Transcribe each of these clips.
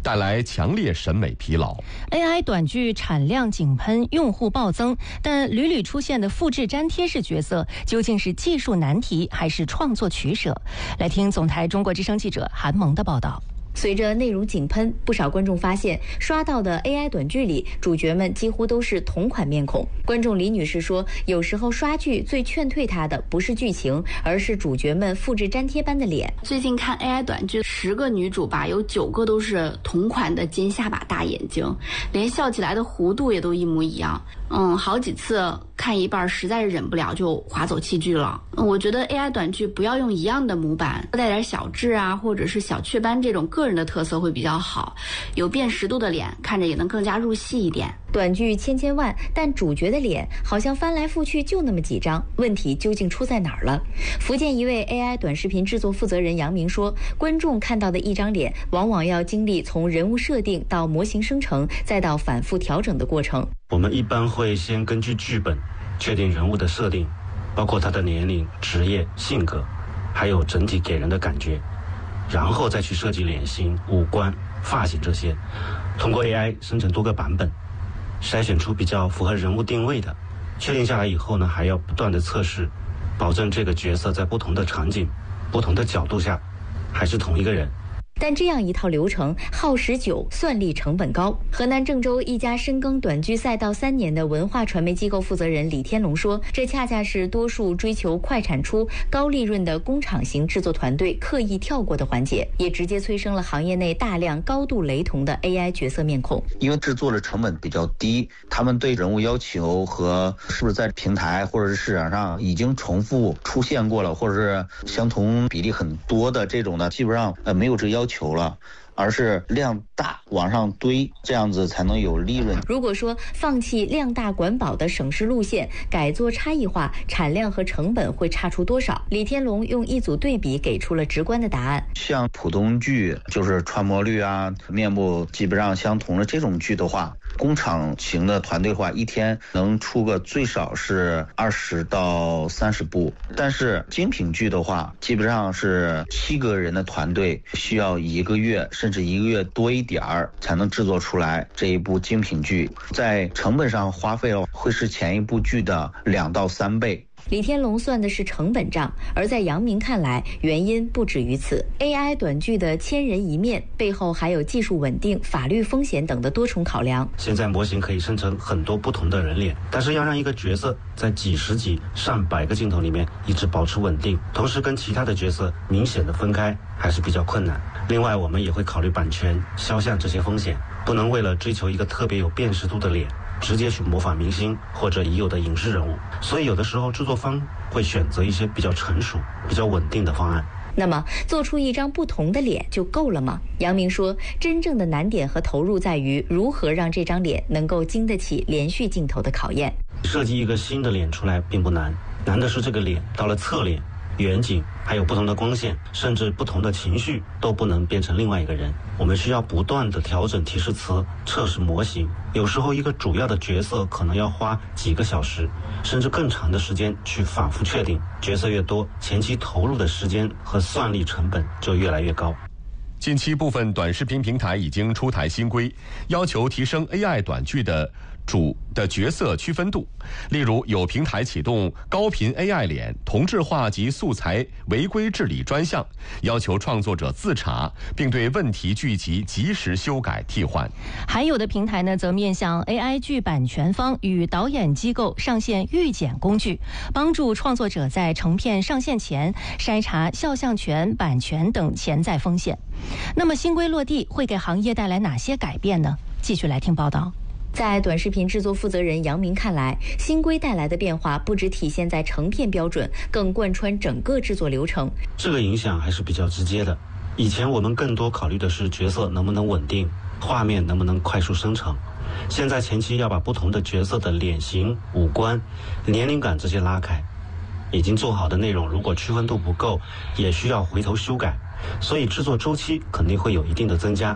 带来强烈审美疲劳。 AI 短剧产量井喷，用户暴增，但屡屡出现的复制粘贴式角色，究竟是技术难题还是创作取舍？来听总台中国之声记者韩萌的报道。 随着内容井喷，不少观众发现刷到的 AI 短剧里，主角们几乎都是同款面孔。观众李女士说，有时候刷剧最劝退她的不是剧情，而是主角们复制粘贴般的脸。 最近看 AI 短剧，10个女主吧，有9个都是同款的尖下巴大眼睛，连笑起来的弧度也都一模一样。好几次看一半实在是忍不了，就划走弃剧了。我觉得 AI 短剧不要用一样的模板，带点小痣啊，或者是小雀斑这种个人的特色会比较好，有辨识度的脸看着也能更加入戏一点。 短剧千万，但主角的脸好像翻来覆去就那么几张，问题究竟出在哪儿了？福建一位 AI 短视频制作负责人杨明说，观众看到的一张脸，往往要经历从人物设定到模型生成，再到反复调整的过程。 我们一般会先根据剧本确定人物的设定，包括他的年龄、职业、性格，还有整体给人的感觉，然后再去设计脸型、五官、发型这些，通过 AI 生成多个版本，筛选出比较符合人物定位的。确定下来以后呢，还要不断的测试，保证这个角色在不同的场景、不同的角度下还是同一个人。 但这样一套流程耗时久，算力成本高。河南郑州一家深耕短剧赛道3年的文化传媒机构负责人李天龙说，这恰恰是多数追求快产出、高利润的工厂型制作团队刻意跳过的环节，也直接催生了行业内大量高度雷同的 AI 角色面孔。 因为制作的成本比较低，他们对人物要求和是不是在平台或者是市场上已经重复出现过了，或者是相同比例很多的这种的，基本上没有这要求了，而是量大往上堆，这样子才能有利润。 如果说放弃量大管饱的省事路线，改做差异化，产量和成本会差出多少？李天龙用一组对比给出了直观的答案。 像普通剧，就是传播率啊、面部基本上相同的这种剧的话，工厂型的团队的话，一天能出个最少是20到30部，但是精品剧的话，基本上是7个人的团队，需要1个月甚至1个月多一点儿才能制作出来这一部精品剧，在成本上花费会是前一部剧的2到3倍。 李天龙算的是成本账，而在杨明看来，原因不止于此。AI 短剧的千人一面背后还有技术稳定、法律风险等的多重考量。 现在模型可以生成很多不同的人脸，但是要让一个角色在几十几、上百个镜头里面一直保持稳定，同时跟其他的角色明显的分开，还是比较困难。另外，我们也会考虑版权、肖像这些风险，不能为了追求一个特别有辨识度的脸，直接去模仿明星或者已有的影视人物，所以有的时候制作方会选择一些比较成熟、比较稳定的方案。 那么做出一张不同的脸就够了吗？杨明说，真正的难点和投入在于如何让这张脸能够经得起连续镜头的考验。 设计一个新的脸出来并不难，难的是这个脸到了侧脸、远景，还有不同的光线，甚至不同的情绪都不能变成另外一个人。我们需要不断的调整提示词，测试模型，有时候一个主要的角色可能要花几个小时甚至更长的时间去反复确定，角色越多，前期投入的时间和算力成本就越来越高。 近期部分短视频平台已经出台新规，要求提升 AI 短剧的角色区分度。例如，有平台启动高频 AI 脸同质化及素材违规治理专项，要求创作者自查，并对问题剧集及时修改替换。 还有的平台呢，则面向 AI 剧版权方与导演机构上线预检工具，帮助创作者在成片上线前筛查肖像权、版权等潜在风险。那么新规落地会给行业带来哪些改变呢？继续来听报道。 在短视频制作负责人杨明看来，新规带来的变化不只体现在成片标准，更贯穿整个制作流程。 这个影响还是比较直接的。以前我们更多考虑的是角色能不能稳定，画面能不能快速生成。现在前期要把不同的角色的脸型、五官、年龄感这些拉开，已经做好的内容如果区分度不够，也需要回头修改，所以制作周期肯定会有一定的增加。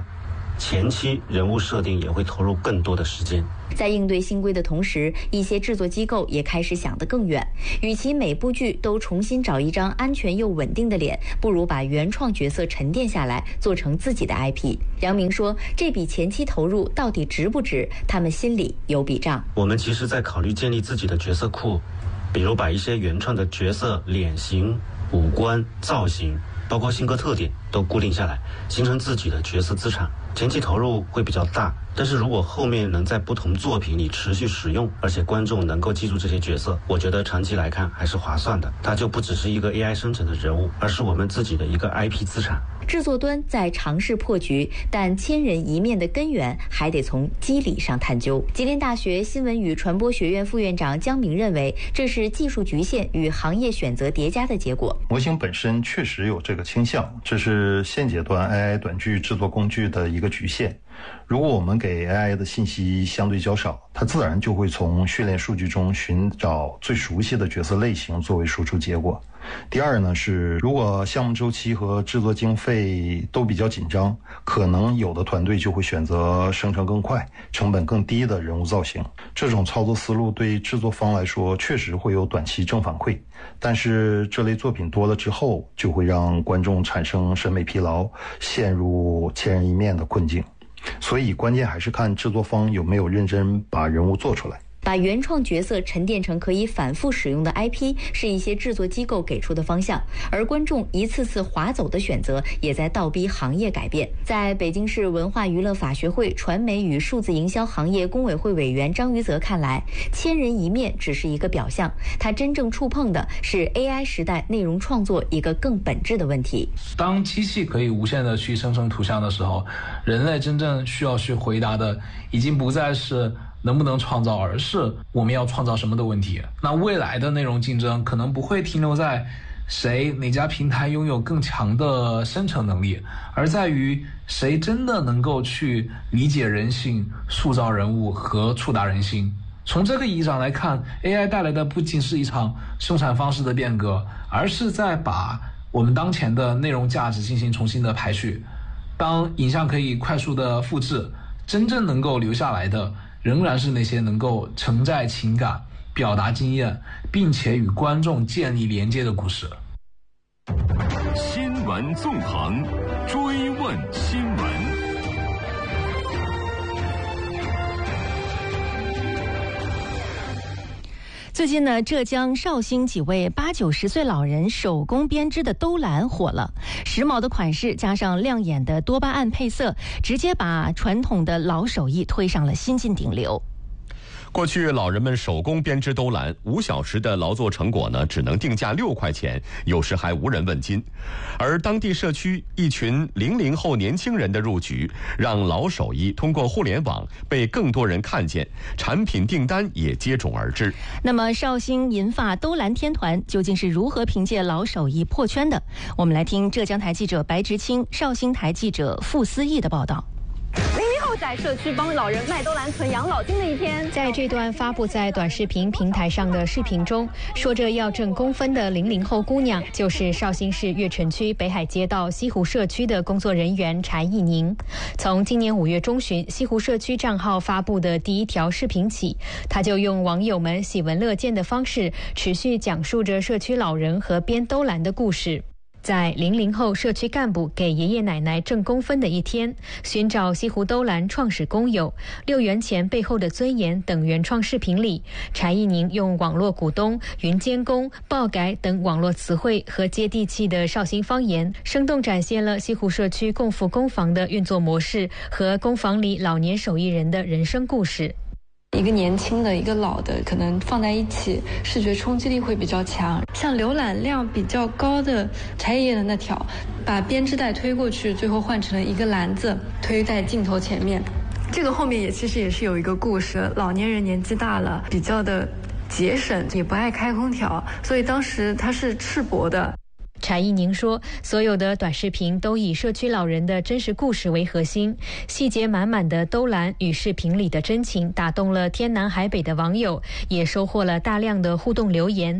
前期人物设定也会投入更多的时间。 在应对新规的同时，一些制作机构也开始想得更远，与其每部剧都重新找一张安全又稳定的脸，不如把原创角色沉淀下来，做成自己的 IP。杨明说，这笔前期投入到底值不值，他们心里有笔账。 我们其实在考虑建立自己的角色库，比如把一些原创的角色脸型、五官、造型，包括性格特点都固定下来，形成自己的角色资产。前期投入会比较大，但是如果后面能在不同作品里持续使用，而且观众能够记住这些角色，我觉得长期来看还是划算的。它就不只是一个 AI 生成的人物，而是我们自己的一个 IP 资产。 制作端在尝试破局，但千人一面的根源还得从机理上探究。吉林大学新闻与传播学院副院长姜明认为，这是技术局限与行业选择叠加的结果。 模型本身确实有这个倾向，这是现阶段 AI 短剧制作工具的一个局限。如果我们给 AI 的信息相对较少，它自然就会从训练数据中寻找最熟悉的角色类型作为输出结果。第二呢是，如果项目周期和制作经费都比较紧张，可能有的团队就会选择生成更快、成本更低的人物造型。这种操作思路对制作方来说确实会有短期正反馈，但是这类作品多了之后，就会让观众产生审美疲劳，陷入千人一面的困境。所以关键还是看制作方有没有认真把人物做出来。 把原创角色沉淀成可以反复使用的 IP 是一些制作机构给出的方向，而观众一次次划走的选择也在倒逼行业改变。在北京市文化娱乐法学会传媒与数字营销行业工委会委员张于泽看来，千人一面只是一个表象，他真正触碰的是 AI 时代内容创作一个更本质的问题。 当机器可以无限的去生成图像的时候，人类真正需要去回答的已经不再是能不能创造，而是我们要创造什么的问题。那未来的内容竞争可能不会停留在哪家平台拥有更强的生成能力，而在于谁真的能够去理解人性、塑造人物和触达人心。从这个意义上来看， AI 带来的不仅是一场生产方式的变革，而是在把我们当前的内容价值进行重新的排序。当影像可以快速的复制，真正能够留下来的仍然是那些能够承载情感、表达经验，并且与观众建立连接的故事。 新闻纵横，追问新闻。 最近呢，浙江绍兴几位80、90岁老人手工编织的兜篮火了，时髦的款式加上亮眼的多巴胺配色，直接把传统的老手艺推上了新晋顶流。 过去老人们手工编织兜篮，5小时的劳作成果呢，只能定价6块钱，有时还无人问津。而当地社区一群00后年轻人的入局，让老手艺通过互联网被更多人看见，产品订单也接踵而至。 那么绍兴银发兜篮天团究竟是如何凭借老手艺破圈的？我们来听浙江台记者白直清、绍兴台记者傅思义的报道。 在社区帮老人卖兜篮存养老金的一天， 在这段发布在短视频平台上的视频中，说着要挣公分的00后姑娘，就是绍兴市越城区北海街道西湖社区的工作人员柴艺宁。从今年5月中旬西湖社区账号发布的第一条视频起，他就用网友们喜闻乐见的方式，持续讲述着社区老人和编兜篮的故事。在00后社区干部给爷爷奶奶挣公分的一天，寻找西湖兜篮创始工友6元钱背后的尊严等原创视频里，柴艺宁用网络股东、云监工、爆改等网络词汇和接地气的绍兴方言，生动展现了西湖社区共付工房的运作模式和工房里老年手艺人的人生故事。 一个年轻的一个老的可能放在一起视觉冲击力会比较强，像浏览量比较高的柴爷爷的那条，把编织袋推过去，最后换成了一个篮子推在镜头前面。这个后面其实也是有一个故事，老年人年纪大了比较的节省，也不爱开空调，所以当时他是赤膊的。 柴艺宁说，所有的短视频都以社区老人的真实故事为核心，细节满满的兜篮与视频里的真情打动了天南海北的网友，也收获了大量的互动留言。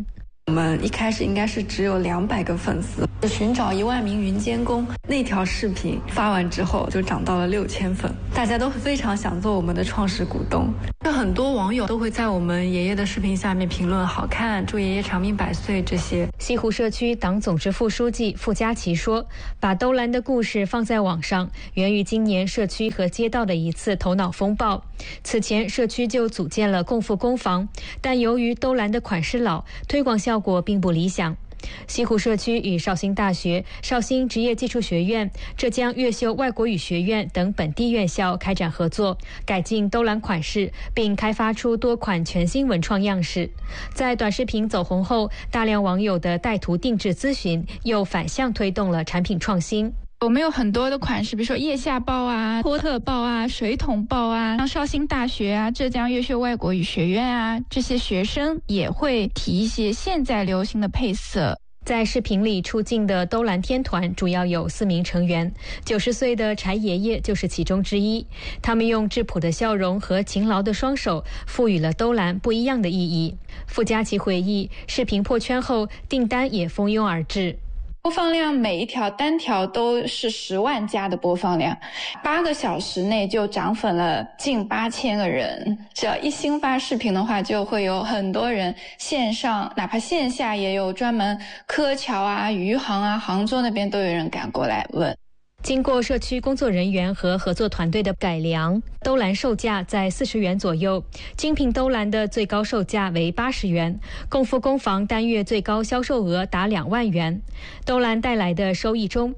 我们一开始应该是只有200个粉丝，寻找1万名云监工，那条视频发完之后就涨到了6000粉，大家都非常想做我们的创始股东。很多网友都会在我们爷爷的视频下面评论好看，祝爷爷长命百岁这些。 西湖社区党总支副书记傅家琪说，把兜栏的故事放在网上，源于今年社区和街道的一次头脑风暴。此前社区就组建了共富工房，但由于兜栏的款式老，推广效果并不理想。西湖社区与绍兴大学、绍兴职业技术学院、浙江越秀外国语学院等本地院校开展合作，改进兜栏款式，并开发出多款全新文创样式。在短视频走红后，大量网友的带图定制咨询又反向推动了产品创新。 我们有很多的款式，比如说腋下包啊、托特包啊、水桶包啊，像绍兴大学啊、浙江越秀外国语学院啊，这些学生也会提一些现在流行的配色。 在视频里出镜的兜栏天团主要有4名成员，90岁的柴爷爷就是其中之一。他们用质朴的笑容和勤劳的双手，赋予了兜栏不一样的意义。傅家琪回忆，视频破圈后，订单也蜂拥而至。 播放量每一条单条都是10万加的播放量，8个小时内就涨粉了近8000个人。只要一新发视频的话，就会有很多人线上哪怕线下也有专门柯桥啊、余杭啊、杭州那边都有人赶过来问。 经过社区工作人员和合作团队的改良，兜栏售价在40元左右，精品兜栏的最高售价为80元，共富工房单月最高销售额达2万元。兜栏带来的收益中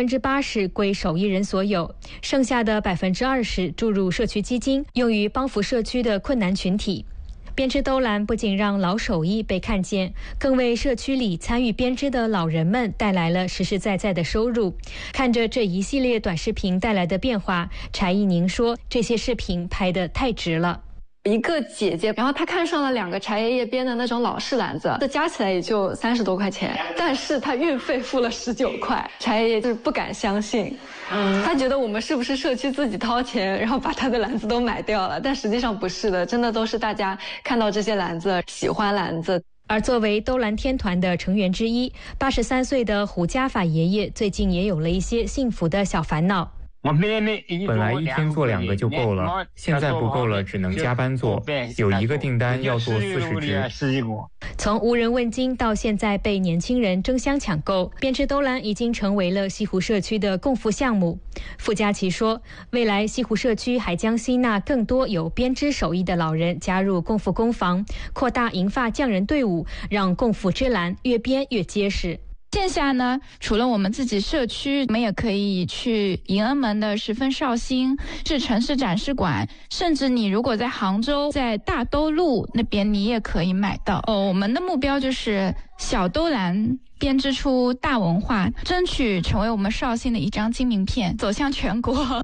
，80%归手艺人所有，剩下的20%注入社区基金，用于帮扶社区的困难群体。编织兜栏不仅让老手艺被看见，更为社区里参与编织的老人们带来了实实在在的收入。看着这一系列短视频带来的变化，柴一宁说，这些视频拍得太值了。 一个姐姐，然后她看上了2个柴爷爷编的那种老式篮子，这加起来也就30多块钱，但是她运费付了19块，柴爷爷就是不敢相信，他觉得我们是不是社区自己掏钱，然后把他的篮子都买掉了，但实际上不是的，真的都是大家看到这些篮子喜欢篮子。 而作为兜栏天团的成员之一，83岁的胡家法爷爷最近也有了一些幸福的小烦恼。 本来一天做2个就够了，现在不够了，只能加班做。有一个订单要做40只。 从无人问津到现在被年轻人争相抢购，编织兜栏已经成为了西湖社区的共富项目。傅家琪说，未来西湖社区还将吸纳更多有编织手艺的老人加入共富工房，扩大银发匠人队伍，让共富之栏越编越结实。 线下呢，除了我们自己社区，我们也可以去迎恩门的十分绍兴是城市展示馆，甚至你如果在杭州，在大兜路那边，你也可以买到。我们的目标就是小兜栏编织出大文化，争取成为我们绍兴的一张金名片，走向全国。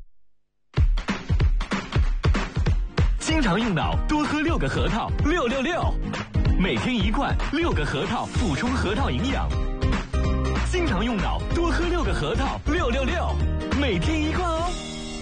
经常用脑，多喝6个核桃，666，每天1罐，6个核桃补充核桃营养。经常用脑，多喝6个核桃，666，每天1罐哦。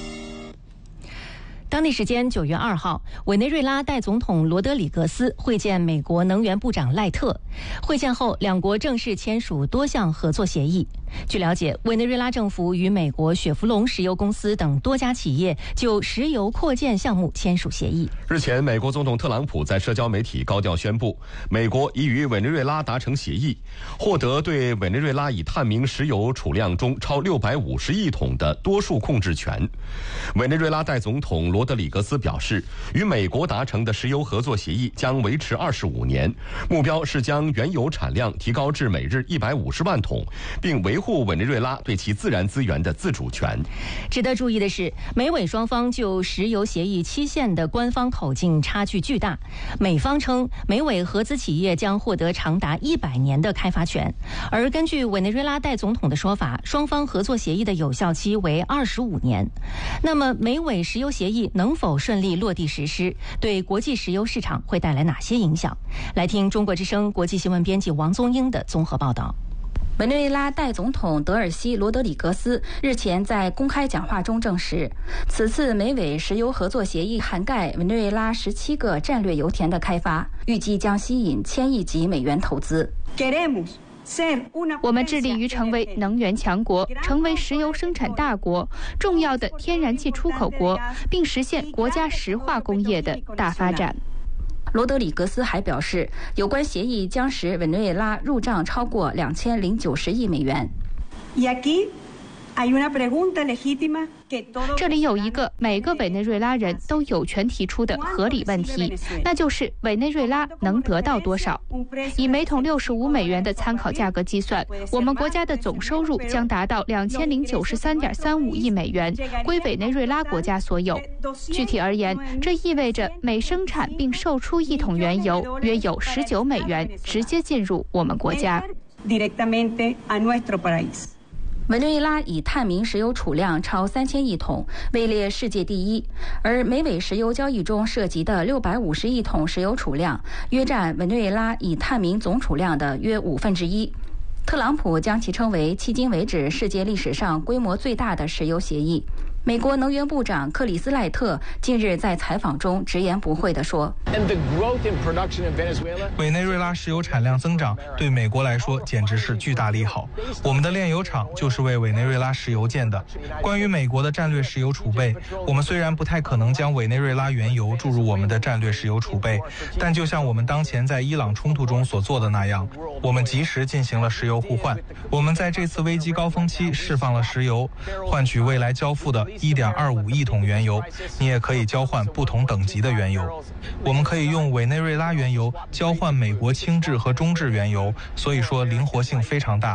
当地时间9月2号，委内瑞拉代总统罗德里格斯会见美国能源部长赖特。会见后，两国正式签署多项合作协议。据了解，委内瑞拉政府与美国雪佛龙石油公司等多家企业就石油扩建项目签署协议。 日前，美国总统特朗普在社交媒体高调宣布，美国已与委内瑞拉达成协议，获得对委内瑞拉已探明石油储量中超650亿桶的多数控制权。委内瑞拉代总统罗德里格斯表示，与美国达成的石油合作协议将维持25年，目标是将原油产量提高至每日150万桶，并维护委内瑞拉对其自然资源的自主权。 值得注意的是，美委双方就石油协议期限的官方口径差距巨大。美方称，美委合资企业将获得长达100年的开发权，而根据委内瑞拉代总统的说法，双方合作协议的有效期为25年。那么，美委石油协议能否顺利落地实施，对国际石油市场会带来哪些影响？来听中国之声国际新闻编辑王宗英的综合报道。 委内瑞拉代总统德尔西·罗德里格斯日前在公开讲话中证实，此次美委石油合作协议涵盖委内瑞拉17个战略油田的开发，预计将吸引1000亿级美元投资。 我们致力于成为能源强国，成为石油生产大国，重要的天然气出口国，并实现国家石化工业的大发展。 罗德里格斯还表示，有关协议将使委内瑞拉入账超过2090亿美元。 这里有一个每个委内瑞拉人都有权提出的合理问题，那就是委内瑞拉能得到多少？以每桶65美元的参考价格计算，我们国家的总收入将达到2093.35亿美元，归委内瑞拉国家所有。具体而言，这意味着每生产并售出1桶原油，约有19美元直接进入我们国家。 委内瑞拉以探明石油储量超3000亿桶，位列世界第一，而美委石油交易中涉及的650亿桶石油储量，约占委内瑞拉已探明总储量的约1/5。特朗普将其称为迄今为止世界历史上规模最大的石油协议。美国能源部长克里斯赖特近日在采访中直言不讳地说， 委内瑞拉石油产量增长对美国来说简直是巨大利好。我们的炼油厂就是为委内瑞拉石油建的。关于美国的战略石油储备，我们虽然不太可能将委内瑞拉原油注入我们的战略石油储备，但就像我们当前在伊朗冲突中所做的那样，我们及时进行了石油互换。我们在这次危机高峰期释放了石油，换取未来交付的1.25亿桶原油，你也可以交换不同等级的原油。我们可以用委内瑞拉原油交换美国轻质和中质原油，所以说灵活性非常大。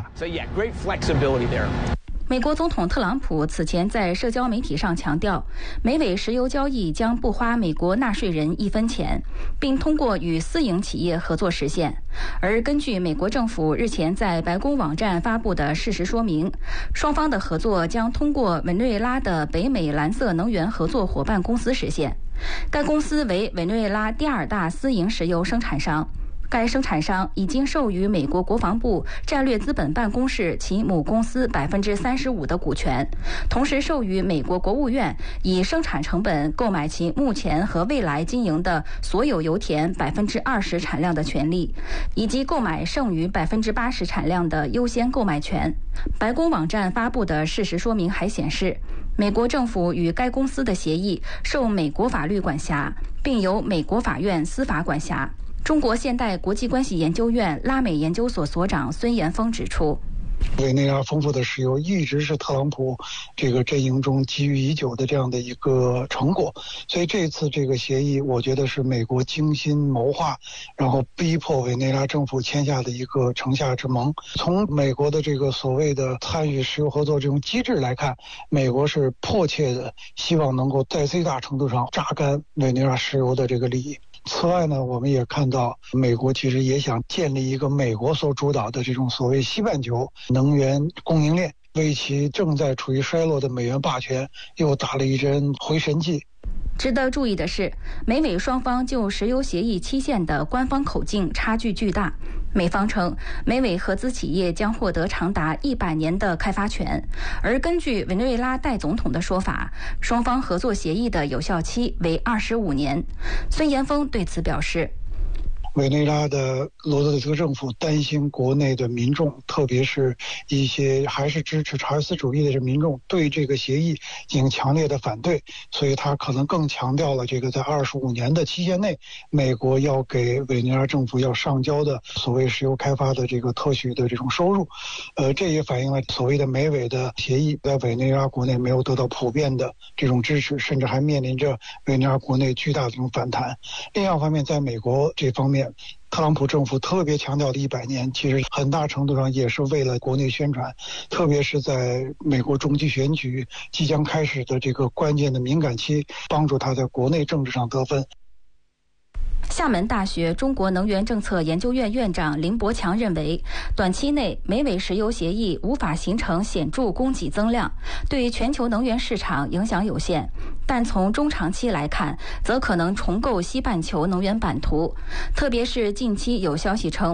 美国总统特朗普此前在社交媒体上强调，美委石油交易将不花美国纳税人1分钱，并通过与私营企业合作实现。而根据美国政府日前在白宫网站发布的事实说明，双方的合作将通过委内瑞拉的北美蓝色能源合作伙伴公司实现。该公司为委内瑞拉第2大私营石油生产商。该生产商已经授予美国国防部战略资本办公室其母公司35%的股权，同时授予美国国务院以生产成本购买其目前和未来经营的所有油田20%产量的权利，以及购买剩余80%产量的优先购买权。白宫网站发布的事实说明还显示，美国政府与该公司的协议受美国法律管辖，并由美国法院司法管辖。中国现代国际关系研究院拉美研究所所长孙延峰指出， 委内瑞拉丰富的石油一直是特朗普这个阵营中积郁已久的这样的一个成果，所以这次这个协议我觉得是美国精心谋划，然后逼迫委内瑞拉政府签下的一个城下之盟。从美国的这个所谓的参与石油合作这种机制来看，美国是迫切的希望能够在最大程度上榨干委内瑞拉石油的这个利益。此外呢，我们也看到美国其实也想建立一个美国所主导的这种所谓西半球能源供应链，为其正在处于衰落的美元霸权又打了一针回神剂。 值得注意的是，美委双方就石油协议期限的官方口径差距巨大。美方称，美委合资企业将获得长达100年的开发权，而根据委内瑞拉代总统的说法，双方合作协议的有效期为25年。孙延峰对此表示， 委内瑞拉的罗德里格政府担心国内的民众，特别是一些还是支持查尔斯主义的民众对这个协议进行强烈的反对，所以他可能更强调了这个在25年的期限内，美国要给委内瑞拉政府要上交的所谓石油开发的这个特许的这种收入。这也反映了所谓的美委的协议在委内瑞拉国内没有得到普遍的这种支持，甚至还面临着委内瑞拉国内巨大的这种反弹。另一方面，在美国这方面，特朗普政府特别强调的100年，其实很大程度上也是为了国内宣传，特别是在美国中期选举即将开始的这个关键的敏感期，帮助他在国内政治上得分。 厦门大学中国能源政策研究院院长林伯强认为，短期内美委石油协议无法形成显著供给增量，对全球能源市场影响有限，但从中长期来看，则可能重构西半球能源版图。特别是近期有消息称，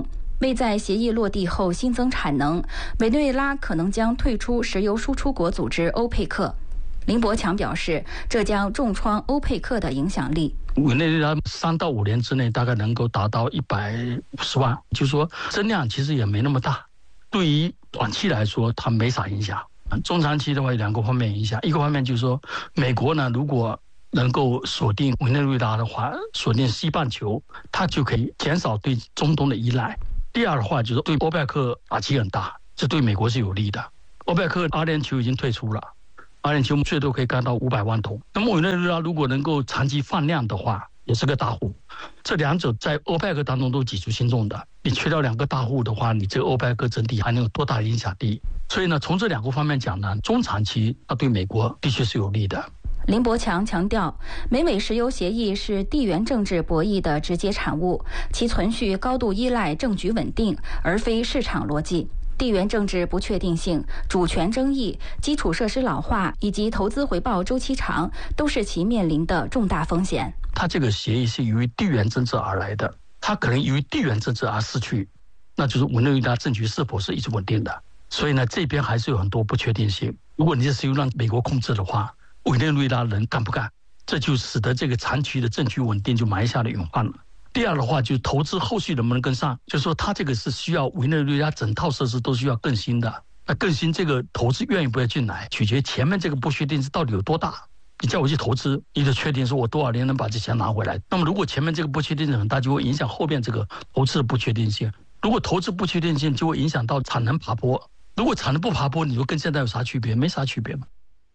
未在协议落地后新增产能，委内瑞拉可能将退出石油输出国组织欧佩克。林伯强表示，这将重创欧佩克的影响力。 委内瑞拉3到5年之内大概能够达到150万，就是说增量其实也没那么大，对于短期来说它没啥影响。中长期的话有2个方面影响，一个方面就是说美国呢如果能够锁定委内瑞拉的话，锁定西半球，它就可以减少对中东的依赖。第二的话就是对欧佩克打击很大，这对美国是有利的。欧佩克阿联酋已经退出了，阿联酋最多可以干到500万桶。那么委内瑞拉如果能够长期放量的话，也是个大户。这2者在欧佩克当中都举足轻重的。你缺掉2个大户的话，你这个欧佩克整体还能有多大的影响力？所以呢，从这2个方面讲呢，中长期它对美国的确是有利的。 林伯强强调，美委石油协议是地缘政治博弈的直接产物，其存续高度依赖政局稳定，而非市场逻辑。地缘政治不确定性、主权争议、基础设施老化以及投资回报周期长，都是其面临的重大风险。 它这个协议是由于地缘政治而来的，它可能由于地缘政治而失去，那就是委内瑞拉政局是否是一直稳定的。所以呢，这边还是有很多不确定性。如果你是由让美国控制的话，委内瑞拉人干不干？这就使得这个长期的政局稳定就埋下了隐患了。第二的话，就是投资后续能不能跟上，就是说它这个是需要委内瑞拉整套设施都需要更新的。那更新这个投资愿意不愿意进来，取决于前面这个不确定性到底有多大。你叫我去投资，你得确定说我多少年能把这钱拿回来。那么如果前面这个不确定性很大，就会影响后面这个投资的不确定性。如果投资不确定性，就会影响到产能爬坡。如果产能不爬坡，你说跟现在有啥区别？没啥区别嘛。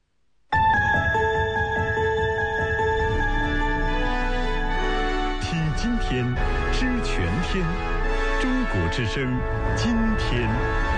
听今天，知全天，中国之声，今天。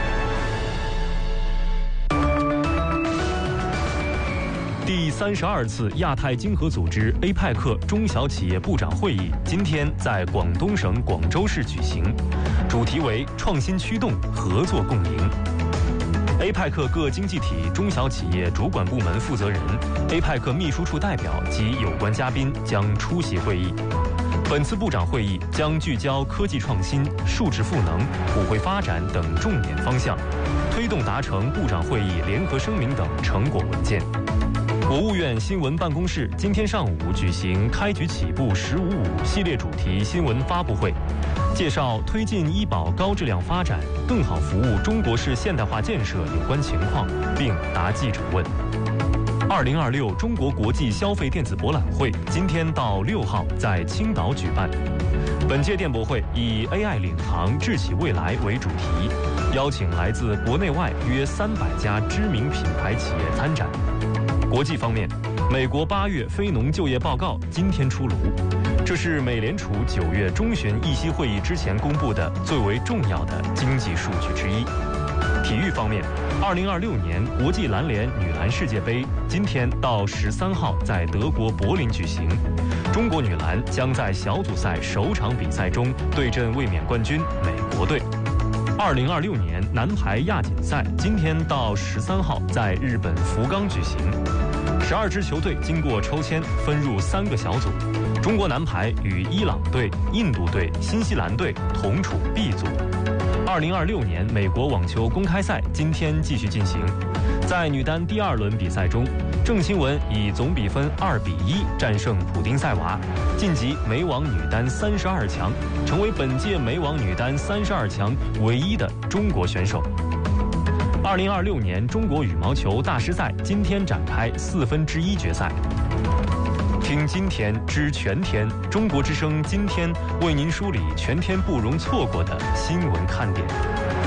第32次亚太经合组织 APEC 中小企业部长会议今天在广东省广州市举行，主题为创新驱动，合作共赢。APEC 各经济体中小企业主管部门负责人、APEC 秘书处代表及有关嘉宾将出席会议。本次部长会议将聚焦科技创新、数字赋能、普惠发展等重点方向，推动达成部长会议联合声明等成果文件。国务院新闻办公室今天上午举行开局起步“1055”系列主题新闻发布会，介绍推进医保高质量发展、更好服务中国式现代化建设有关情况，并答记者问。2026中国国际消费电子博览会今天到6号在青岛举办。本届电博会以 AI 领航智企未来为主题，邀请来自国内外约300家知名品牌企业参展。国际方面，美国8月非农就业报告今天出炉，这是美联储9月中旬议息会议之前公布的最为重要的经济数据之一。体育方面，2026年国际篮联女篮世界杯今天到13号在德国柏林举行，中国女篮将在小组赛首场比赛中对阵卫冕冠军美国队。2026年男排亚锦赛今天到13号在日本福冈举行，12支球队经过抽签分入3个小组，中国男排与伊朗队、印度队、新西兰队同处 B 组。2026年美国网球公开赛今天继续进行，在女单第2轮比赛中，郑钦文以总比分2-1战胜普丁塞娃，晋级美网女单32强，成为本届美网女单32强唯一的中国选手。2026年中国羽毛球大师赛今天展开1/4决赛。听今天知全天，中国之声今天为您梳理全天不容错过的新闻看点。